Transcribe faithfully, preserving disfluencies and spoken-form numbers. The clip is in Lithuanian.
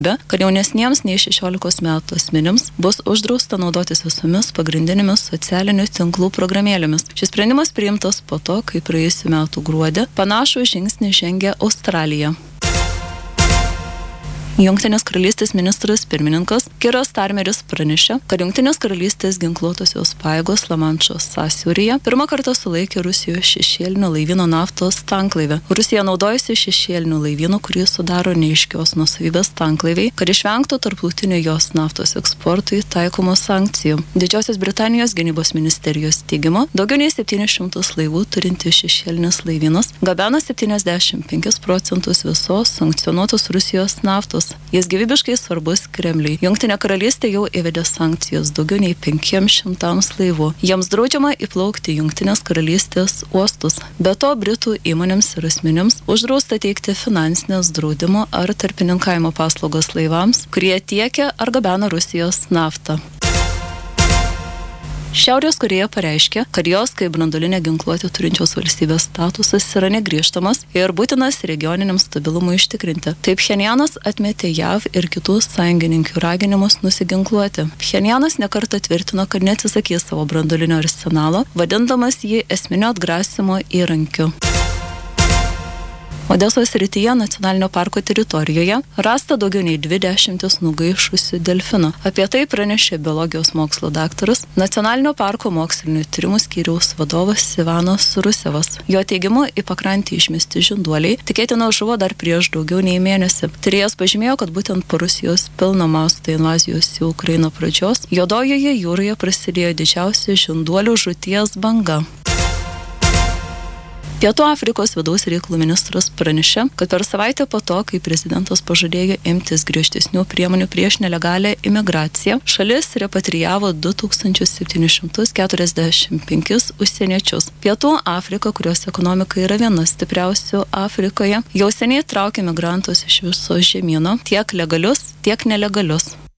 kad jaunesniems nei šešiolikos metų asmenims bus uždrausta naudotis visomis pagrindinėmis socialinių tinklų programėlėmis. Šis sprendimas priimtas po to, kai praėjusių metų gruodį panašų žingsnį žengė Australija. Jungtinės karalystės ministras pirmininkas Kiras Starmeris pranešė, kad Jungtinės karalystės ginkluotosios pajėgos Lamanšo sąsiauryje pirmą kartą sulaikė Rusijos šešėlinio laivyno naftos tanklaivę. Rusija naudojasi šešėliniu laivynu, kurį sudaro neaiškios nuosavybės tanklaiviai, kad išvengtų tarptautinių jos naftos eksportui taikomų sankcijų. Didžiosios Britanijos gynybos ministerijos teigimu, daugiau nei septynis šimtus laivų turinti šešėlinis laivynas gabena septyniasdešimt penkis procentus visos sankcionuotos Rusijos naftos. Jis gyvybiškai svarbus Kremliui. Jungtinė karalystė jau įvedė sankcijas daugiau nei penkiems šimtams laivų. Jiems draudžiama įplaukti Jungtinės karalystės uostus. Be to, Britų įmonėms ir asmenims uždrausta teikti finansinės draudimo ar tarpininkavimo paslaugas laivams, kurie tiekia ar gabena Rusijos naftą. Šiaurės Korėja pareiškė, kad jos kaip branduolinę ginkluotę turinčios valstybės statusas yra negrįžtamas ir būtinas regioniniam stabilumui užtikrinti. Taip Pchenjanas atmetė J A V ir kitų sąjungininkių raginimus nusiginkluoti. Pchenjanas nekartą tvirtino, kad neatsisakys savo branduolinio arsenalo, vadindamas jį esminio atgrasimo įrankiu. Odesos srityje nacionalinio parko teritorijoje rasta daugiau nei dvi dešimtis nugaišusių delfinų. Apie tai pranešė biologijos mokslo daktaras, nacionalinio parko mokslinių tyrimų skyriaus vadovas Ivanas Rusevas. Jo teigimu, į pakrantį išmesti žinduoliai tikėtina žuvo dar prieš daugiau nei mėnesį. Tyrėjas pažymėjo, kad būtent po Rusijos pilno masto invazijos į Ukrainą pradžios Juodojoje jūroje prasidėjo didžiausia žinduolių žūties banga. Pietų Afrikos vidaus reikalų ministras pranešė, kad per savaitę po to, kai prezidentas pažadėjo imtis griežtesnių priemonių prieš nelegalią imigraciją, šalis repatrijavo du tūkstančius septynis šimtus keturiasdešimt penkis užsieniečius. Pietų Afrika, kurios ekonomika yra viena stipriausių Afrikoje, jau seniai traukia migrantus iš viso žemyno, tiek legalius, tiek nelegalius.